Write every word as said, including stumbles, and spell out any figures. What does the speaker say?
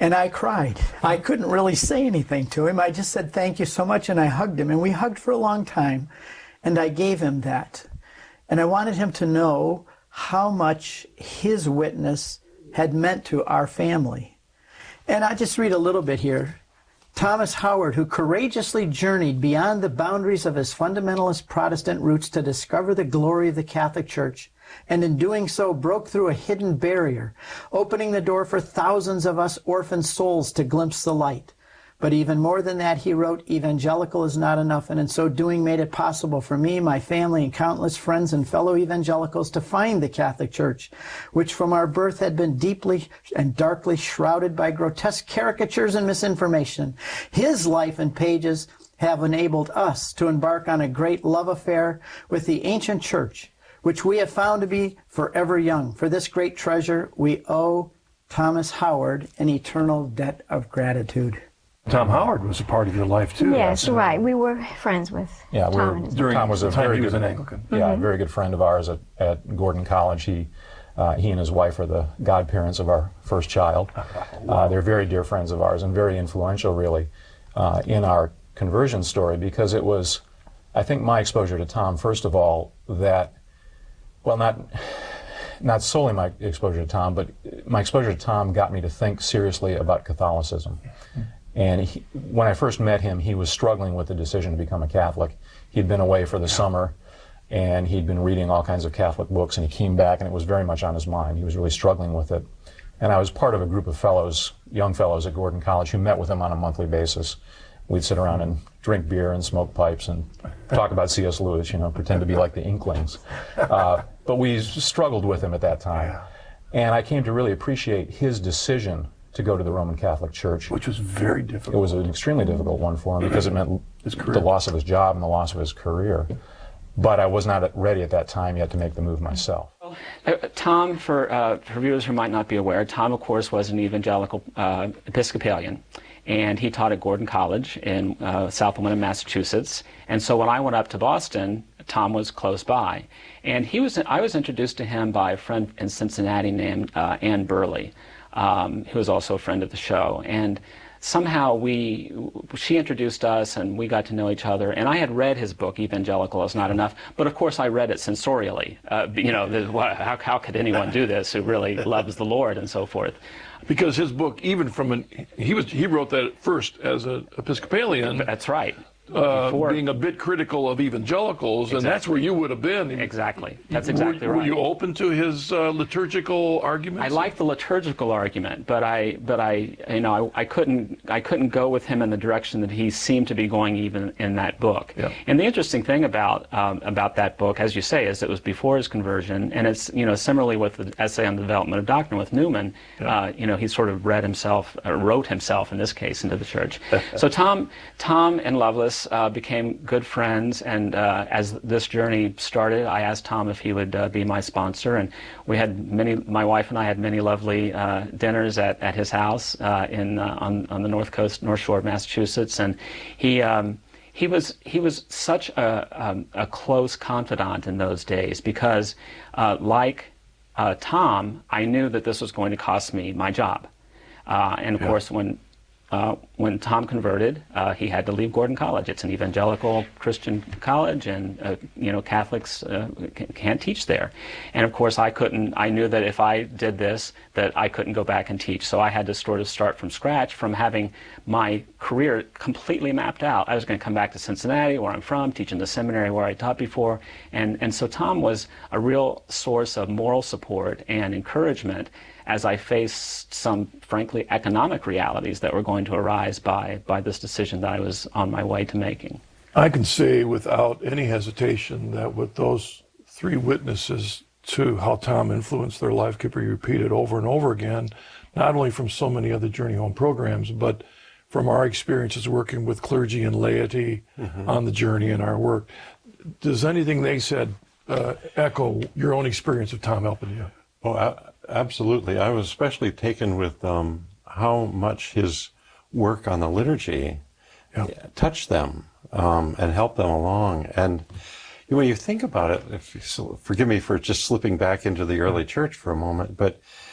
And I cried. I couldn't really say anything to him. I just said, thank you so much, and I hugged him. And we hugged for a long time, and I gave him that. And I wanted him to know how much his witness had meant to our family. And I'll just read a little bit here. Thomas Howard, who courageously journeyed beyond the boundaries of his fundamentalist Protestant roots to discover the glory of the Catholic Church, and in doing so broke through a hidden barrier, opening the door for thousands of us orphan souls to glimpse the light. But even more than that, he wrote, evangelical is not enough, and in so doing made it possible for me, my family, and countless friends and fellow evangelicals to find the Catholic Church, which from our birth had been deeply and darkly shrouded by grotesque caricatures and misinformation. His life and pages have enabled us to embark on a great love affair with the ancient Church, which we have found to be forever young. For this great treasure, we owe Thomas Howard an eternal debt of gratitude. Tom Howard was a part of your life too. Yes, right. We were friends with yeah, Tom. And his during Tom was a time very he was good an Anglican. Yeah, Mm-hmm. a very good friend of ours at, at Gordon College. He uh, he and his wife are the godparents of our first child. Uh, they're very dear friends of ours and very influential, really, uh, in our conversion story, because it was, I think, my exposure to Tom, first of all, that, well, not not solely my exposure to Tom, but my exposure to Tom got me to think seriously about Catholicism. And he, when I first met him, he was struggling with the decision to become a Catholic. He'd been away for the summer, and he'd been reading all kinds of Catholic books, and he came back, and it was very much on his mind. He was really struggling with it. And I was part of a group of fellows, young fellows at Gordon College, who met with him on a monthly basis. We'd sit around and drink beer and smoke pipes and talk about C S Lewis, you know, pretend to be like the Inklings. Uh, but we struggled with him at that time. And I came to really appreciate his decision to go to the Roman Catholic Church. Which was very difficult. It was an extremely difficult one for him because it meant the loss of his job and the loss of his career. But I was not ready at that time yet to make the move myself. Well, uh, Tom, for, uh, for viewers who might not be aware, Tom, of course, was an evangelical uh, Episcopalian. And he taught at Gordon College in uh, South Winton, Massachusetts. And so when I went up to Boston, Tom was close by. And he was, I was introduced to him by a friend in Cincinnati named uh, Ann Burley, um, who was also a friend of the show. And somehow we, she introduced us, and we got to know each other. And I had read his book, Evangelical is Not Enough, but of course I read it sensorially. Uh, you know, the, how, how could anyone do this who really loves the Lord and so forth? Because his book, even from an, he was he wrote that first as an Episcopalian. That's right. Uh, being a bit critical of evangelicals, exactly. And that's where you would have been. Exactly. That's exactly were, right. Were you open to his uh, liturgical arguments? I like the liturgical argument, but I, but I, you know, I, I couldn't, I couldn't go with him in the direction that he seemed to be going, even in that book. Yeah. And the interesting thing about um, about that book, as you say, is it was before his conversion, and it's, you know, similarly with the essay on the development of doctrine with Newman, yeah. uh, you know, he sort of read himself, or wrote himself in this case, into the church. So Tom, Tom and Lovelace Uh, became good friends, and uh, as this journey started, I asked Tom if he would uh, be my sponsor, and we had many. My wife and I had many lovely uh, dinners at, at his house uh, in uh, on on the north coast, North Shore of Massachusetts, and he. Um, He was he was such a, um, a close confidant in those days because, uh, like uh, Tom, I knew that this was going to cost me my job, uh, and of yeah. course when. Uh, when Tom converted, uh, he had to leave Gordon College. It's an evangelical Christian college, and uh, you know, Catholics uh, can't teach there. And of course, I couldn't. I knew that if I did this, that I couldn't go back and teach. So I had to sort of start from scratch, from having my career completely mapped out. I was going to come back to Cincinnati, where I'm from, teach in the seminary where I taught before, and and so Tom was a real source of moral support and encouragement as I faced some, frankly, economic realities that were going to arise by, by this decision that I was on my way to making. I can say without any hesitation that with those three witnesses to how Tom influenced their life could be repeated over and over again, not only from so many other Journey Home programs, but from our experiences working with clergy and laity mm-hmm. on the journey in our work. Does anything they said uh, echo your own experience of Tom helping you? Oh, I, absolutely. I was especially taken with um, how much his work on the liturgy yep. touched them um, and helped them along. And when you think about it, if you, forgive me for just slipping back into the early church for a moment, but